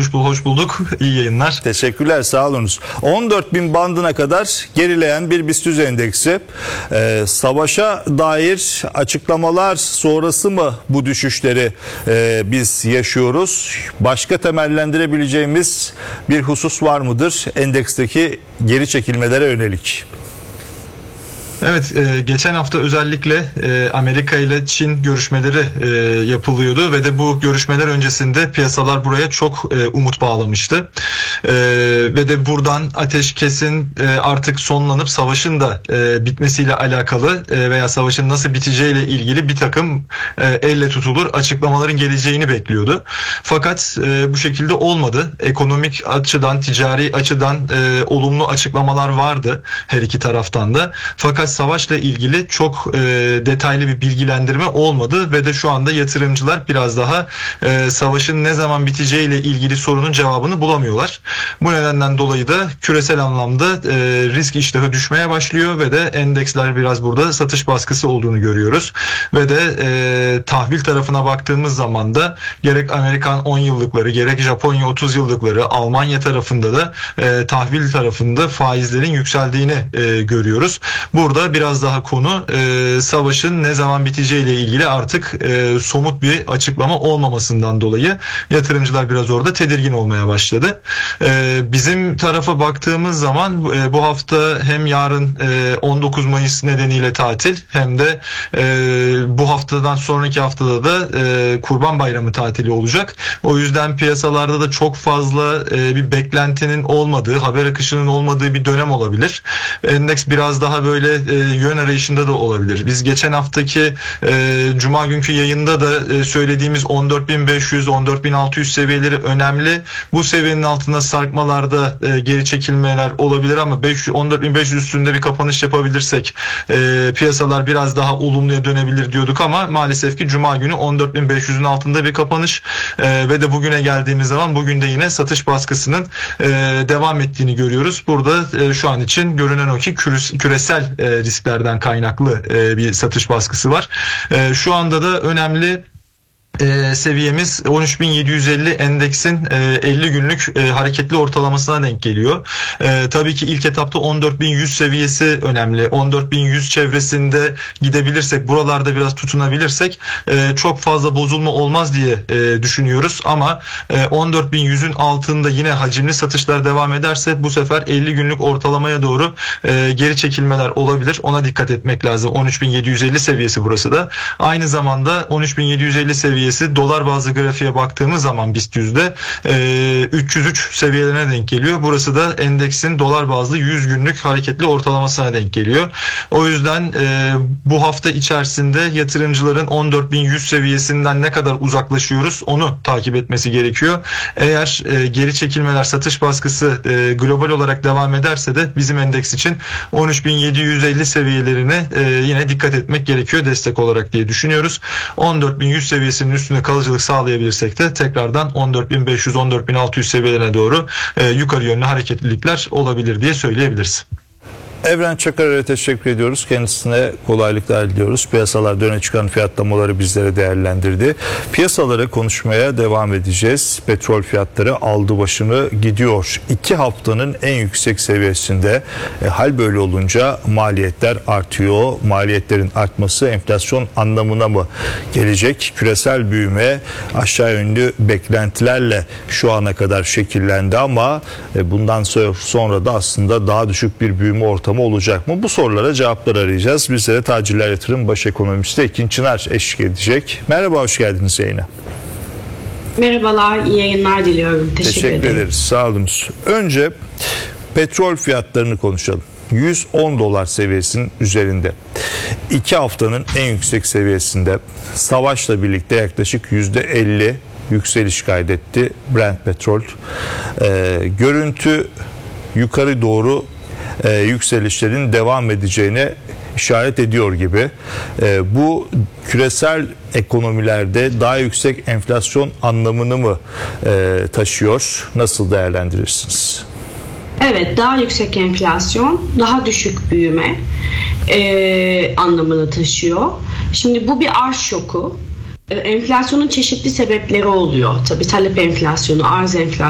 Hoş bulduk. İyi yayınlar. Teşekkürler, sağ olunuz. 14.000 bandına kadar gerileyen bir BIST endeksi. Savaşa dair açıklamalar sonrası mı bu düşüşleri biz yaşıyoruz? Başka temellendirebileceğimiz bir husus var mıdır endeksteki geri çekilmelere yönelik? Evet, geçen hafta özellikle Amerika ile Çin görüşmeleri yapılıyordu ve de bu görüşmeler öncesinde piyasalar buraya çok umut bağlamıştı. Ve de buradan ateşkesin artık sonlanıp savaşın da bitmesiyle alakalı veya savaşın nasıl biteceğiyle ilgili bir takım elle tutulur açıklamaların geleceğini bekliyordu. Fakat bu şekilde olmadı. Ekonomik açıdan, ticari açıdan olumlu açıklamalar vardı her iki taraftan da. Fakat savaşla ilgili çok detaylı bir bilgilendirme olmadı ve de şu anda yatırımcılar biraz daha savaşın ne zaman biteceğiyle ilgili sorunun cevabını bulamıyorlar. Bu nedenden dolayı da küresel anlamda risk iştahı düşmeye başlıyor ve de endeksler biraz burada satış baskısı olduğunu görüyoruz. Ve de tahvil tarafına baktığımız zaman da gerek Amerikan 10 yıllıkları gerek Japonya 30 yıllıkları Almanya tarafında da tahvil tarafında faizlerin yükseldiğini görüyoruz. Burada biraz daha konu savaşın ne zaman biteceğiyle ilgili artık somut bir açıklama olmamasından dolayı yatırımcılar biraz orada tedirgin olmaya başladı. Bizim tarafa baktığımız zaman bu hafta hem yarın 19 Mayıs nedeniyle tatil hem de bu haftadan sonraki haftada da Kurban Bayramı tatili olacak. O yüzden piyasalarda da çok fazla bir beklentinin olmadığı, haber akışının olmadığı bir dönem olabilir. Endeks biraz daha böyle yön arayışında da olabilir. Biz geçen haftaki Cuma günkü yayında da söylediğimiz 14.500, 14.600 seviyeleri önemli. Bu seviyenin altında sarkmalarda geri çekilmeler olabilir ama 14.500 üstünde bir kapanış yapabilirsek piyasalar biraz daha olumluya dönebilir diyorduk ama maalesef ki Cuma günü 14.500'ün altında bir kapanış ve de bugüne geldiğimiz zaman bugün de yine satış baskısının devam ettiğini görüyoruz. Burada şu an için görünen o ki küresel risklerden kaynaklı bir satış baskısı var. Şu anda da önemli seviyemiz 13.750 endeksin 50 günlük hareketli ortalamasına denk geliyor. Tabii ki ilk etapta 14.100 seviyesi önemli. 14.100 çevresinde gidebilirsek, buralarda biraz tutunabilirsek çok fazla bozulma olmaz diye düşünüyoruz. Ama 14.100'ün altında yine hacimli satışlar devam ederse bu sefer 50 günlük ortalamaya doğru geri çekilmeler olabilir. Ona dikkat etmek lazım. 13.750 seviyesi burası da. Aynı zamanda 13.750 seviyesi dolar bazlı grafiğe baktığımız zaman BIST 100'de 303 seviyelerine denk geliyor. Burası da endeksin dolar bazlı 100 günlük hareketli ortalamasına denk geliyor. O yüzden bu hafta içerisinde yatırımcıların 14.100 seviyesinden ne kadar uzaklaşıyoruz onu takip etmesi gerekiyor. Eğer geri çekilmeler, satış baskısı global olarak devam ederse de bizim endeks için 13.750 seviyelerine yine dikkat etmek gerekiyor destek olarak diye düşünüyoruz. 14.100 seviyesinin üstünde kalıcılık sağlayabilirsek de tekrardan 14.500, 14.600 seviyelerine doğru yukarı yönlü hareketlilikler olabilir diye söyleyebiliriz. Evren Çakar'a teşekkür ediyoruz. Kendisine kolaylıklar diliyoruz. Piyasalarda öne çıkan fiyatlamaları bizlere değerlendirdi. Piyasaları konuşmaya devam edeceğiz. Petrol fiyatları aldı başını gidiyor. 2 haftanın en yüksek seviyesinde. Hal böyle olunca maliyetler artıyor. Maliyetlerin artması enflasyon anlamına mı gelecek? Küresel büyüme aşağı yönlü beklentilerle şu ana kadar şekillendi ama bundan sonra da aslında daha düşük bir büyüme ortamı olacak mı? Bu sorulara cevaplar arayacağız. Bizlere Tacirler Yatırım Baş Ekonomisti Ekin Çınar eşlik edecek. Merhaba, hoş geldiniz yayına. Merhabalar, iyi yayınlar diliyorum. Teşekkür ederiz. Sağ olun. Önce petrol fiyatlarını konuşalım. 110 dolar seviyesinin üzerinde. 2 haftanın en yüksek seviyesinde. Savaşla birlikte yaklaşık %50 yükseliş kaydetti Brent petrol. Görüntü yukarı doğru yükselişlerin devam edeceğine işaret ediyor gibi. Bu küresel ekonomilerde daha yüksek enflasyon anlamını mı taşıyor? Nasıl değerlendirirsiniz? Evet, daha yüksek enflasyon, daha düşük büyüme anlamını taşıyor. Şimdi bu bir arz şoku. Enflasyonun çeşitli sebepleri oluyor. Tabii talep enflasyonu, arz enflasyonu,